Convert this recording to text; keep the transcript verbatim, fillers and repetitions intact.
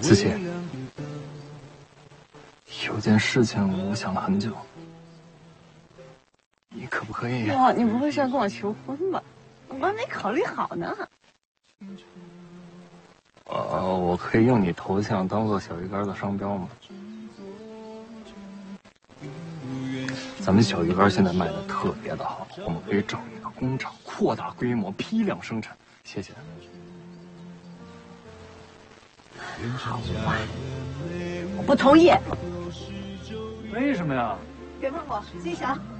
子琪，有件事情我想了很久，你可不可以？ 哇，你不会是要跟我求婚吧？我还没考虑好呢。 呃，我可以用你头像当做小鱼干的商标吗？咱们小鱼干现在卖的特别的好，我们可以整一个工厂，扩大规模，批量生产。谢谢。 好吧，我不同意。 为什么呀？ 别问我，心想。